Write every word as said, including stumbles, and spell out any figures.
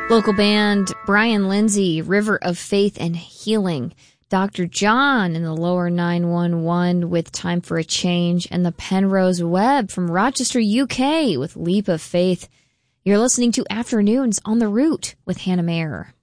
Local band Brian Lindsay, River of Faith and Healing. Doctor John in the lower nine one one with Time for a Change. And the Penrose Web from Rochester, U K with Leap of Faith. You're listening to Afternoons on the Root with Hannah Mayer.